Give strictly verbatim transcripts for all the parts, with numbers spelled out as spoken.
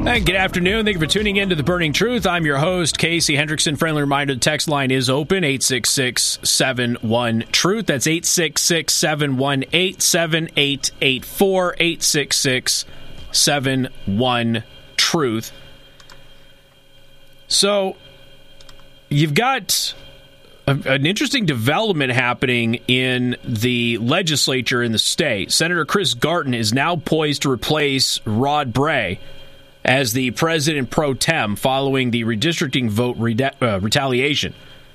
Hey, good afternoon. Thank you for tuning in to The Burning Truth. I'm your host, Casey Hendrickson. Friendly reminder, the text line is open, eight six six, seven one, truth. That's eight six six, seven one eight, seven eight eight four, eight six six, seven one, truth. So, you've got a, an interesting development happening in the legislature in the state. Senator Chris Garton is now poised to replace Rod Bray as the president pro tem following the redistricting vote reda- uh, retaliation.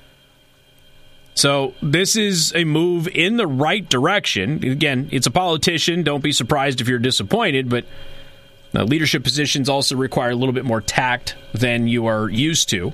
So this is a move in the right direction. Again, it's a politician. Don't be surprised if you're disappointed, but uh, leadership positions also require a little bit more tact than you are used to.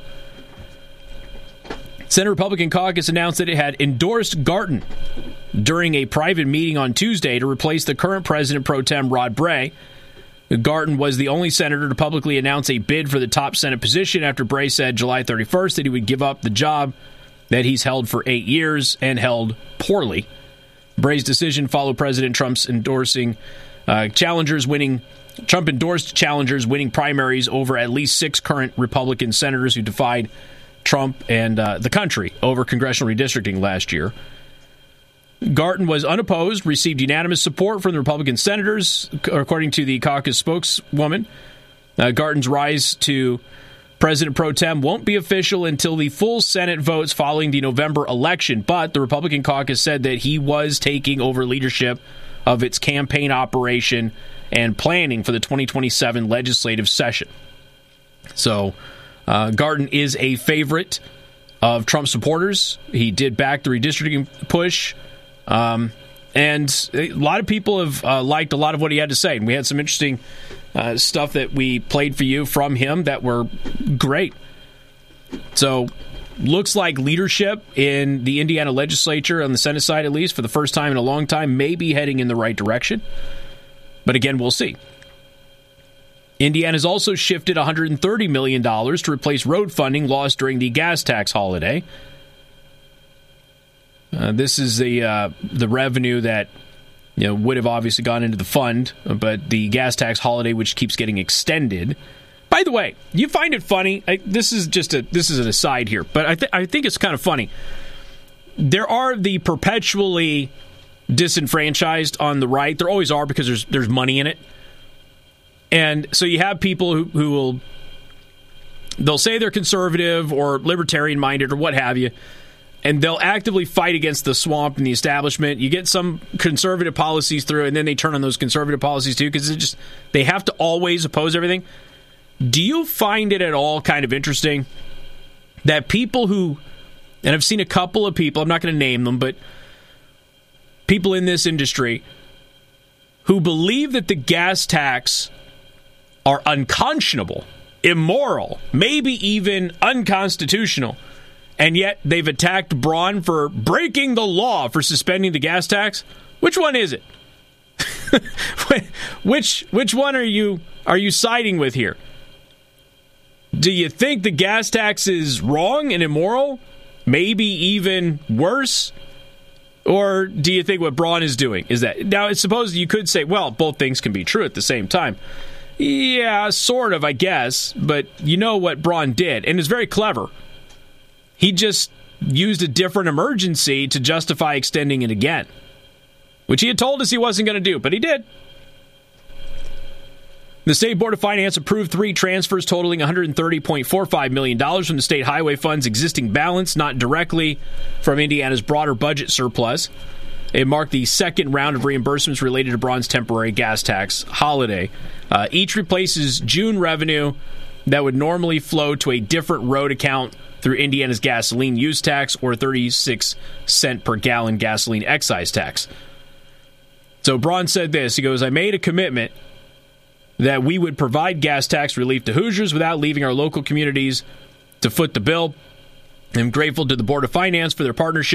Senate Republican Caucus announced that it had endorsed Garton during a private meeting on Tuesday to replace the current president pro tem Rod Bray. Garton was the only senator to publicly announce a bid for the top Senate position after Bray said July thirty-first that he would give up the job that he's held for eight years and held poorly. Bray's decision followed President Trump's endorsing uh, challengers winning. Trump endorsed challengers winning primaries over at least six current Republican senators who defied Trump and uh, the country over congressional redistricting last year. Garton was unopposed, received unanimous support from the Republican senators, according to the caucus spokeswoman. Uh, Garton's rise to president pro tem won't be official until the full Senate votes following the November election, but the Republican caucus said that he was taking over leadership of its campaign operation and planning for the twenty twenty-seven legislative session. So, uh, Garton is a favorite of Trump supporters. He did back the redistricting push. Um, and a lot of people have uh, liked a lot of what he had to say. And we had some interesting uh, stuff that we played for you from him that were great. So, looks like leadership in the Indiana legislature, on the Senate side at least, for the first time in a long time, may be heading in the right direction. But again, we'll see. Indiana has also shifted one hundred thirty million dollars to replace road funding lost during the gas tax holiday. Uh, this is the uh, the revenue that you know would have obviously gone into the fund, but the gas tax holiday, which keeps getting extended. By the way, you find it funny? I, this is just a this is an aside here, but I th- I think it's kind of funny. There are the perpetually disenfranchised on the right. There always are because there's there's money in it, and so you have people who who will they'll say they're conservative or libertarian minded or what have you. And they'll actively fight against the swamp and the establishment. You get some conservative policies through, and then they turn on those conservative policies too, because just they have to always oppose everything. Do you find it at all kind of interesting that people who, and I've seen a couple of people, I'm not going to name them, but people in this industry who believe that the gas tax are unconscionable, immoral, maybe even unconstitutional, and yet they've attacked Braun for breaking the law for suspending the gas tax? Which one is it? which which one are you are you siding with here? Do you think the gas tax is wrong and immoral? Maybe even worse? Or do you think what Braun is doing is that? Now, it's supposed you could say, well, both things can be true at the same time. Yeah, sort of, I guess. But you know what Braun did, and it's very clever. He just used a different emergency to justify extending it again, which he had told us he wasn't going to do, but he did. The State Board of Finance approved three transfers totaling one hundred thirty point four five million dollars from the State Highway Fund's existing balance, not directly from Indiana's broader budget surplus. It marked the second round of reimbursements related to Braun's temporary gas tax holiday. Uh, each replaces June revenue that would normally flow to a different road account through Indiana's gasoline use tax or thirty-six cent per gallon gasoline excise tax. So Braun said this, he goes, I made a commitment that we would provide gas tax relief to Hoosiers without leaving our local communities to foot the bill. I'm grateful to the Board of Finance for their partnership